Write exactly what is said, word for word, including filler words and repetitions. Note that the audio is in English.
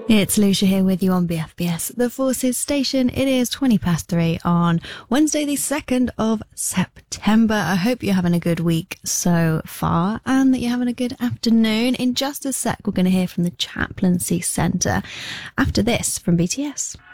It's Lucia here with you on B F B S, the Forces Station. It is twenty past three on Wednesday, the second of September. I hope you're having a good week so far and that you're having a good afternoon. In just a sec, we're going to hear from the Chaplaincy Centre after this from B T S.